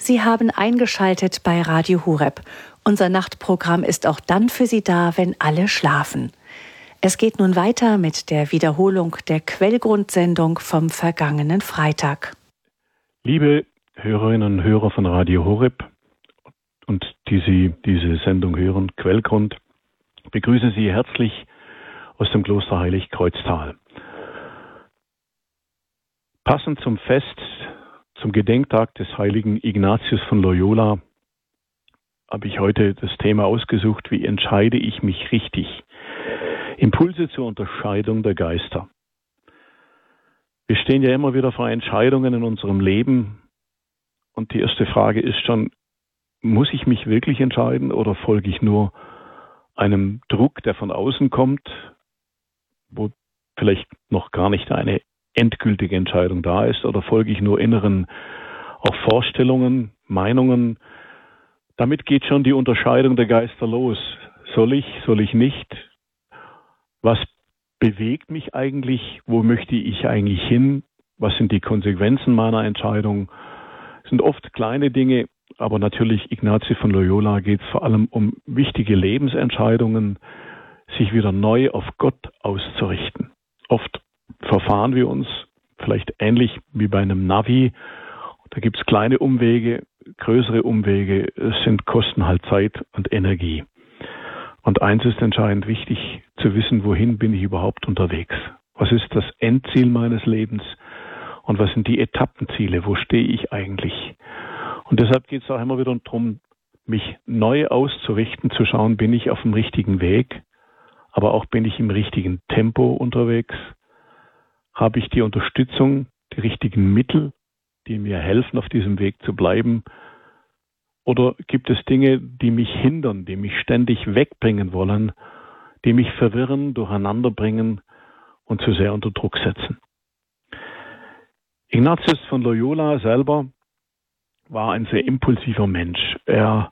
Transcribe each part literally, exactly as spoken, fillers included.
Sie haben eingeschaltet bei Radio Horeb. Unser Nachtprogramm ist auch dann für Sie da, wenn alle schlafen. Es geht nun weiter mit der Wiederholung der Quellgrundsendung vom vergangenen Freitag. Liebe Hörerinnen und Hörer von Radio Horeb und die Sie diese Sendung hören, Quellgrund, begrüße Sie herzlich aus dem Kloster Heiligkreuztal. Passend zum Fest, zum Gedenktag des heiligen Ignatius von Loyola, habe ich heute das Thema ausgesucht: Wie entscheide ich mich richtig? Impulse zur Unterscheidung der Geister. Wir stehen ja immer wieder vor Entscheidungen in unserem Leben und die erste Frage ist schon, muss ich mich wirklich entscheiden oder folge ich nur einem Druck, der von außen kommt, wo vielleicht noch gar nicht eine endgültige Entscheidung da ist, oder folge ich nur inneren auch Vorstellungen, Meinungen? Damit geht schon die Unterscheidung der Geister los. Soll ich, soll ich nicht? Was bewegt mich eigentlich? Wo möchte ich eigentlich hin? Was sind die Konsequenzen meiner Entscheidung? Es sind oft kleine Dinge, aber natürlich Ignatius von Loyola geht es vor allem um wichtige Lebensentscheidungen, sich wieder neu auf Gott auszurichten. Oft verfahren wir uns vielleicht ähnlich wie bei einem Navi. Da gibt es kleine Umwege, größere Umwege, es sind kosten halt Zeit und Energie. Und eins ist entscheidend wichtig, zu wissen, wohin bin ich überhaupt unterwegs? Was ist das Endziel meines Lebens? Und was sind die Etappenziele? Wo stehe ich eigentlich? Und deshalb geht es auch immer wieder darum, mich neu auszurichten, zu schauen, bin ich auf dem richtigen Weg, aber auch bin ich im richtigen Tempo unterwegs? Habe ich die Unterstützung, die richtigen Mittel, die mir helfen, auf diesem Weg zu bleiben? Oder gibt es Dinge, die mich hindern, die mich ständig wegbringen wollen, die mich verwirren, durcheinander bringen und zu sehr unter Druck setzen? Ignatius von Loyola selber war ein sehr impulsiver Mensch. Er,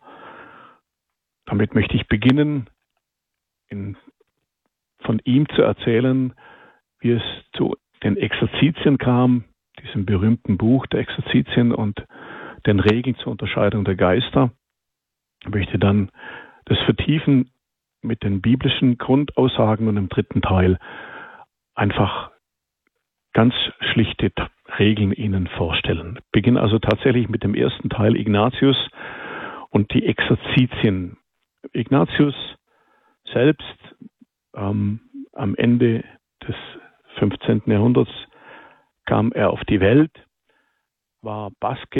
damit möchte ich beginnen, in, von ihm zu erzählen, wie es zu den Exerzitien kam, diesem berühmten Buch der Exerzitien und den Regeln zur Unterscheidung der Geister. Ich möchte dann das vertiefen mit den biblischen Grundaussagen und im dritten Teil einfach ganz schlichte Regeln Ihnen vorstellen. Ich beginne also tatsächlich mit dem ersten Teil, Ignatius und die Exerzitien. Ignatius selbst ähm, am Ende des fünfzehnten Jahrhunderts kam er auf die Welt, war Baske